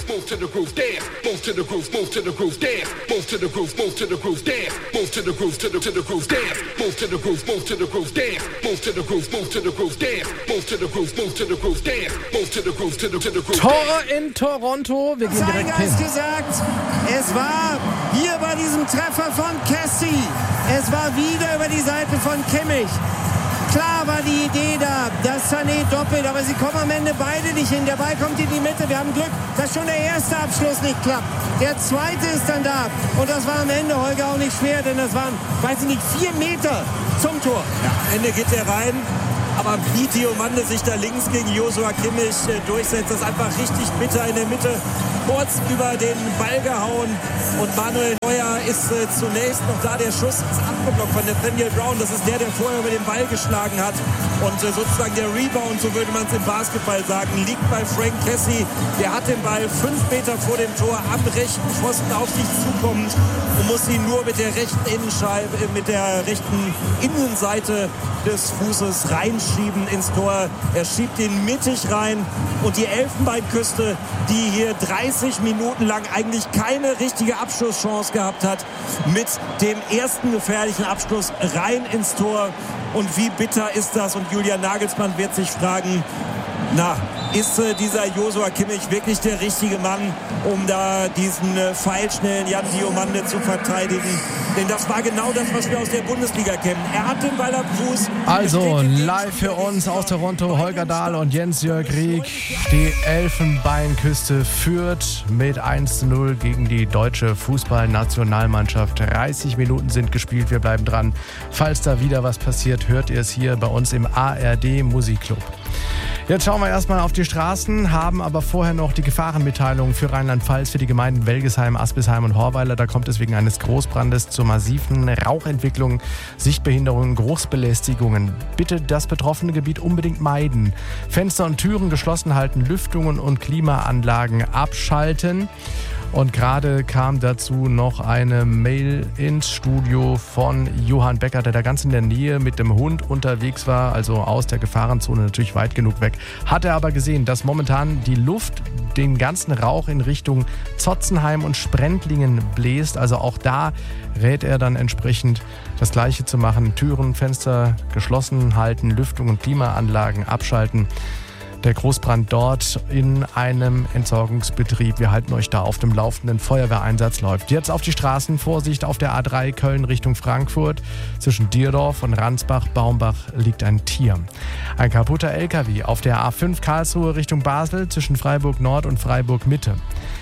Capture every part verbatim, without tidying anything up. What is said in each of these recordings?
move to the groove, dance, move to the groove, move to the groove, dance, move to the groove, move to the groove, dance, move to the groove, to the to the groove, dance, move to the groove, move to the groove, dance, move to the groove, move to the groove, dance, move to the groove, move to the groove, dance, move to the groove, to the to the groove. Tor in Toronto, wir gehen direkt hin. gesagt, es war hier bei diesem Treffer von Kessie, es war wieder über die Seite von Kimmich. Klar war die Idee da, das Sané doppelt, aber sie kommen am Ende beide nicht hin. Der Ball kommt in die Mitte, wir haben Glück, dass schon der erste Abschluss nicht klappt. Der zweite ist dann da und das war am Ende, Holger, auch nicht schwer, denn das waren, weiß ich nicht, vier Meter zum Tor. Ja, am Ende geht er rein, aber wie Diomande sich da links gegen Joshua Kimmich äh, durchsetzt, das ist einfach richtig bitter in der Mitte, kurz über den Ball gehauen und Manuel Neuer ist äh, zunächst noch da, der Schuss ist abgeblockt von Nathaniel Brown, das ist der, der vorher über den Ball geschlagen hat und äh, sozusagen der Rebound, so würde man es im Basketball sagen, liegt bei Frank Kessie, der hat den Ball fünf Meter vor dem Tor am rechten Pfosten auf sich zukommend und muss ihn nur mit der rechten Innenscheibe, äh, mit der rechten Innenseite des Fußes reinschieben ins Tor. Er schiebt ihn mittig rein und die Elfenbeinküste, die hier dreißig Minuten lang eigentlich keine richtige Abschlusschance gehabt hat, mit dem ersten gefährlichen Abschluss rein ins Tor. Und wie bitter ist das? Und Julian Nagelsmann wird sich fragen, na, ist äh, dieser Joshua Kimmich wirklich der richtige Mann, um da diesen äh, pfeilschnellen Jan Diomande zu verteidigen? Denn das war genau das, was wir aus der Bundesliga kennen. Er hat den Ball am Fuß. Also live für uns aus Toronto, Holger Dahl und Jens-Jörg Rieck. Die Elfenbeinküste führt mit eins zu null gegen die deutsche Fußballnationalmannschaft. dreißig Minuten sind gespielt, wir bleiben dran. Falls da wieder was passiert, hört ihr es hier bei uns im A R D Musikclub. Jetzt schauen wir erstmal auf die Straßen, haben aber vorher noch die Gefahrenmitteilung für Rheinland-Pfalz, für die Gemeinden Welgesheim, Aspisheim und Horweiler. Da kommt es wegen eines Großbrandes zur massiven Rauchentwicklung, Sichtbehinderungen, Geruchsbelästigungen. Bitte das betroffene Gebiet unbedingt meiden. Fenster und Türen geschlossen halten, Lüftungen und Klimaanlagen abschalten. Und gerade kam dazu noch eine Mail ins Studio von Johann Becker, der da ganz in der Nähe mit dem Hund unterwegs war, also aus der Gefahrenzone natürlich weit genug weg. Hat er aber gesehen, dass momentan die Luft den ganzen Rauch in Richtung Zotzenheim und Sprendlingen bläst. Also auch da rät er dann entsprechend das Gleiche zu machen. Türen, Fenster geschlossen halten, Lüftung und Klimaanlagen abschalten. Der Großbrand dort in einem Entsorgungsbetrieb. Wir halten euch da auf dem Laufenden. Feuerwehreinsatz läuft. Jetzt auf die Straßen. Vorsicht auf der A drei Köln Richtung Frankfurt. Zwischen Dierdorf und Ransbach-Baumbach liegt ein Tier. Ein kaputter L K W auf der A fünf Karlsruhe Richtung Basel zwischen Freiburg Nord und Freiburg Mitte.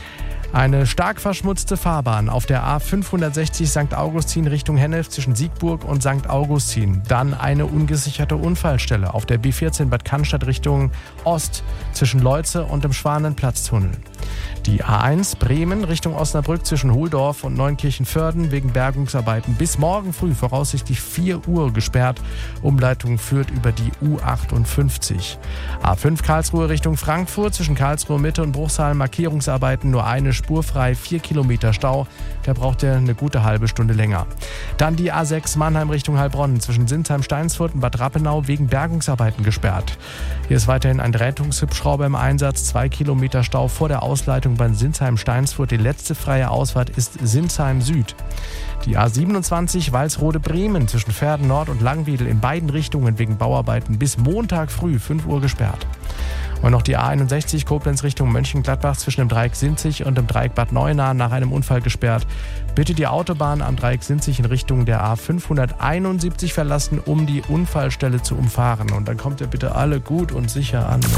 Eine stark verschmutzte Fahrbahn auf der A fünfhundertsechzig Sankt Augustin Richtung Hennef zwischen Siegburg und Sankt Augustin. Dann eine ungesicherte Unfallstelle auf der B vierzehn Bad Cannstatt Richtung Ost zwischen Leutze und dem Schwanenplatztunnel. Die A eins Bremen Richtung Osnabrück zwischen Hohldorf und Neunkirchen-Vörden wegen Bergungsarbeiten bis morgen früh voraussichtlich vier Uhr gesperrt. Umleitung führt über die U achtundfünfzig. A fünf Karlsruhe Richtung Frankfurt zwischen Karlsruhe Mitte und Bruchsal Markierungsarbeiten, nur eine Spur frei, vier Kilometer Stau. Da braucht er eine gute halbe Stunde länger. Dann die A sechs Mannheim Richtung Heilbronn zwischen Sinsheim-Steinsfurt und Bad Rappenau wegen Bergungsarbeiten gesperrt. Hier ist weiterhin ein Rettungshubschrauber im Einsatz, zwei Kilometer Stau vor der Ausleitung bei Sinsheim-Steinsfurt. Die letzte freie Ausfahrt ist Sinsheim Süd. Die A siebenundzwanzig Walsrode-Bremen zwischen Verden Nord und Langwiedel in beiden Richtungen wegen Bauarbeiten bis Montag früh fünf Uhr gesperrt. Und noch die A einundsechzig Koblenz Richtung Mönchengladbach zwischen dem Dreieck Sinzig und dem Dreieck Bad Neuenahr nach einem Unfall gesperrt. Bitte die Autobahn am Dreieck Sinzig in Richtung der A fünfhunderteinundsiebzig verlassen, um die Unfallstelle zu umfahren. Und dann kommt ihr bitte alle gut und sicher an.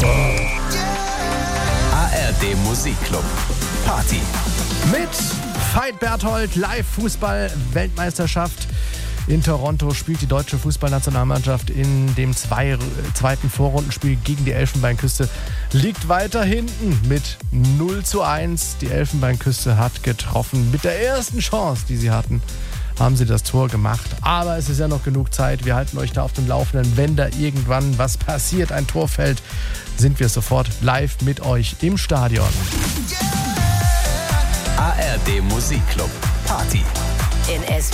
A R D Musikclub Party mit Veit Berthold, Live-Fußball-Weltmeisterschaft. In Toronto spielt die deutsche Fußballnationalmannschaft in dem zwei, zweiten Vorrundenspiel gegen die Elfenbeinküste. Liegt weiter hinten mit null zu eins. Die Elfenbeinküste hat getroffen. Mit der ersten Chance, die sie hatten, haben sie das Tor gemacht. Aber es ist ja noch genug Zeit. Wir halten euch da auf dem Laufenden. Wenn da irgendwann was passiert, ein Tor fällt, sind wir sofort live mit euch im Stadion. A R D Musikclub Party in S